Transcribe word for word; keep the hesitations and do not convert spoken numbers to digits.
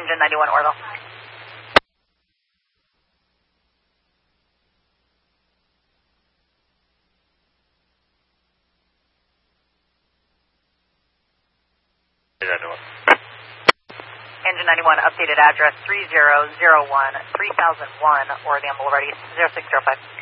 Engine ninety-one, Orville. Engine ninety-one, updated address three zero zero one, three thousand one, Oregon Boulevard East, zero six zero five.